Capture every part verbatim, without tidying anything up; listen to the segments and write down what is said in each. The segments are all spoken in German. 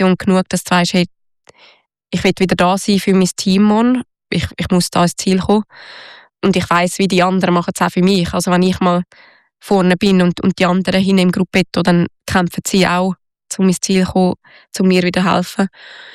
Motivation genug, dass du weißt, hey, ich will wieder da sein für mein Team morgen. Ich, ich muss da ins Ziel kommen. Und ich weiss, wie die anderen machen es auch für mich. Also wenn ich mal vorne bin und, und die anderen hinten im Gruppetto, dann kämpfen sie auch, um ins Ziel zu kommen, um mir wieder helfen.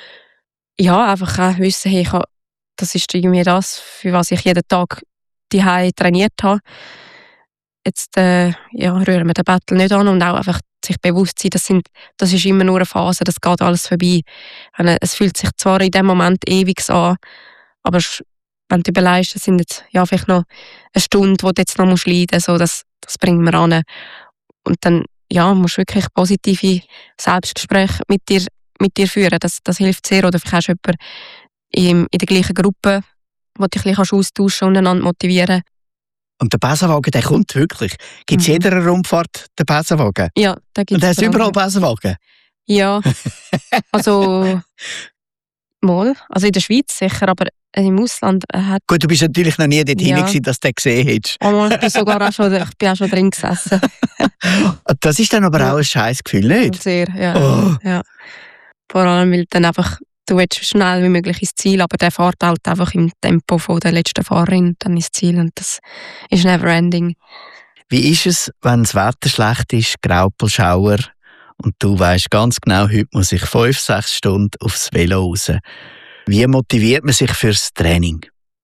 Ja, einfach auch wissen, hey, ich habe, das ist irgendwie das, für was ich jeden Tag die Hause trainiert habe. Jetzt äh, ja, rühren wir den Battle nicht an und auch einfach sich bewusst sein, das, sind, das ist immer nur eine Phase, das geht alles vorbei. Es fühlt sich zwar in dem Moment ewig an, aber wenn du überlegst, das sind jetzt ja, vielleicht noch eine Stunde, wo du jetzt noch leiden musst, so, das, das bringt mir an. Und dann ja, musst du wirklich positive Selbstgespräche mit dir, mit dir führen. Das, das hilft sehr. Oder vielleicht hast du jemanden in, in der gleichen Gruppe, wo dich ein bisschen austauschen und einander motivieren. Und der Besenwagen, der kommt wirklich. Gibt es mhm. jeder Rundfahrt den Besenwagen? Ja, da gibt es. Und hast du überall Besenwagen? Ja, also mal, also in der Schweiz sicher, aber im Ausland hat... Gut, du bist natürlich noch nie dort ja. hinein, dass du den gesehen hättest. Oh, ich bin sogar auch schon, ich bin auch schon drin gesessen. Das ist dann aber ja. auch ein scheiß Gefühl, nicht? Sehr, ja. Oh. ja. Vor allem, weil dann einfach, du willst so schnell wie möglich ins Ziel, aber der fährt halt einfach im Tempo von der letzten Fahrerin dann ins Ziel und das ist never ending. Wie ist es, wenn das Wetter schlecht ist, Graupelschauer und du weisst ganz genau, heute muss ich fünf, sechs Stunden aufs Velo raus? Wie motiviert man sich fürs Training?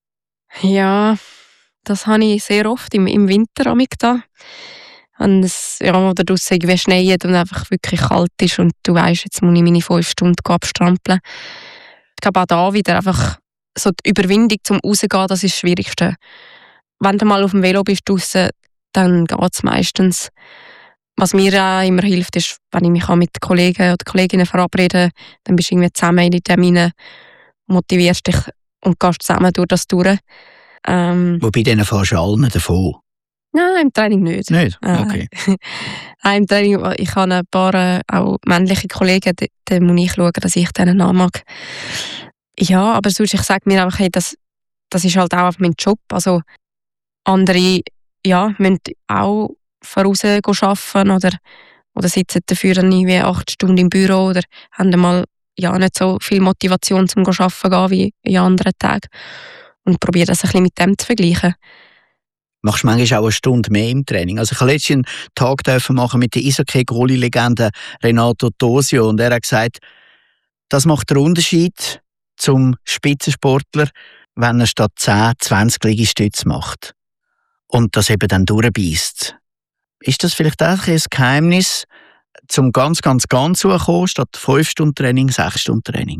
Ja, das habe ich sehr oft im, im Winter da. Wenn es ja, oder draussen irgendwie schneit und einfach wirklich kalt ist und du weisst, jetzt muss ich meine fünf Stunden abstrampeln. Ich glaube auch da wieder einfach so die Überwindung zum Rausgehen, das ist das Schwierigste. Wenn du mal auf dem Velo bist draussen, dann geht es meistens. Was mir auch immer hilft, ist, wenn ich mich mit Kollegen oder Kolleginnen verabrede, dann bist du irgendwie zusammen in den Terminen, motivierst dich und gehst zusammen durch das durch. Ähm, Wobei denen fährst du allen davon? Nein, im Training nicht. Nicht? Okay. Nein, im Training, ich habe ein paar äh, auch männliche Kollegen, da, da muss ich schauen, dass ich denen nachmache. Ja, aber sonst, ich sage mir einfach, hey, das, das ist halt auch mein Job. Also andere ja, müssen auch voraus arbeiten oder, oder sitzen dafür dann irgendwie acht Stunden im Büro oder haben mal ja, nicht so viel Motivation zum Arbeiten gehen wie in anderen Tagen. Und probiere das ein bisschen mit dem zu vergleichen. Machst du manchmal auch eine Stunde mehr im Training? Also ich habe letztens einen Tag machen mit der Eishockey-Goalie-Legende Renato Tosio und er hat gesagt, das macht den Unterschied zum Spitzensportler, wenn er statt zehn, zwanzig Liegestütze macht und das eben dann durchbeißt. Ist das vielleicht auch ein Geheimnis, zum ganz, ganz, ganz zu kommen, statt fünf Stunden Training, sechs Stunden Training?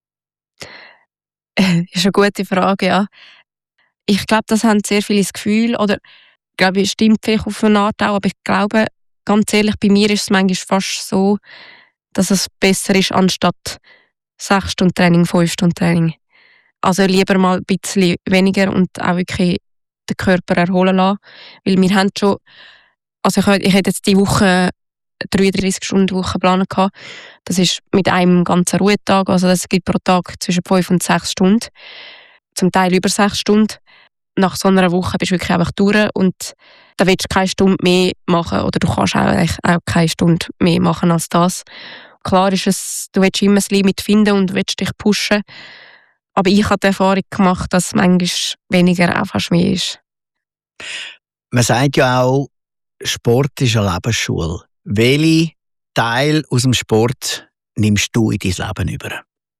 Das ist eine gute Frage, ja. Ich glaube, das haben sehr viele das Gefühl, oder ich glaube, es stimmt vielleicht auf eine Art auch, aber ich glaube, ganz ehrlich, bei mir ist es manchmal fast so, dass es besser ist, anstatt sechs Stunden Training, fünf Stunden Training. Also lieber mal ein bisschen weniger und auch wirklich den Körper erholen lassen, weil wir haben schon, also ich, ich hätte jetzt die Woche dreiunddreißig Stunden Woche geplant gehabt. Das ist mit einem ganzen Ruhetag, also das gibt pro Tag zwischen fünf und sechs Stunden, zum Teil über sechs Stunden. Nach so einer Woche bist du wirklich einfach durch und da willst du keine Stunde mehr machen oder du kannst eigentlich auch keine Stunde mehr machen als das. Klar ist es, du willst immer das Limit finden und willst dich pushen, aber ich habe die Erfahrung gemacht, dass manchmal weniger auch fast mehr ist. Man sagt ja auch, Sport ist eine Lebensschule. Welche Teil aus dem Sport nimmst du in dein Leben über?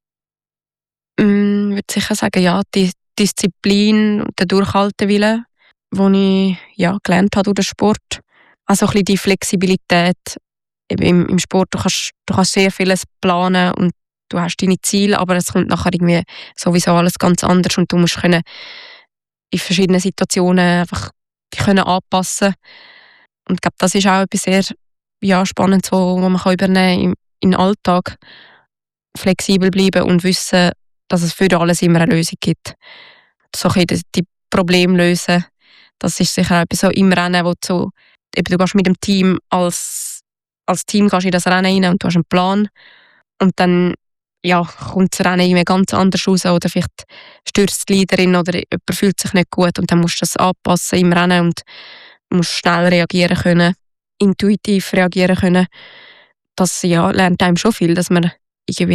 Ich würde sicher sagen, ja, die Disziplin und der Durchhaltewille, den ich ja, gelernt habe durch den Sport. Also ein bisschen die Flexibilität im, im Sport. Du kannst, du kannst sehr vieles planen und du hast deine Ziele, aber es kommt nachher irgendwie sowieso alles ganz anders und du musst können in verschiedenen Situationen einfach dich können anpassen. Und ich glaube, das ist auch etwas sehr ja, Spannendes, was man kann übernehmen kann im, im Alltag. Flexibel bleiben und wissen, dass es für alles immer eine Lösung gibt. So ein bisschen die Probleme lösen, das ist sicher etwas so im Rennen, wo du, so, eben, du gehst mit dem Team als, als Team gehst in das Rennen rein und du hast einen Plan und dann ja, kommt das Rennen immer ganz anders raus oder vielleicht stürzt die Leaderin oder jemand fühlt sich nicht gut und dann musst du das anpassen im Rennen und musst schnell reagieren können, intuitiv reagieren können. Das ja, lernt einem schon viel, dass man irgendwie